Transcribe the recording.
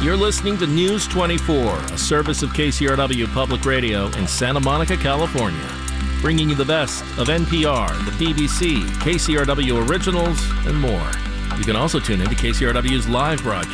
You're listening to News 24, a service of KCRW Public Radio in Santa Monica, California, bringing you the best of NPR, the BBC, KCRW Originals, and more. You can also tune in to KCRW's live broadcast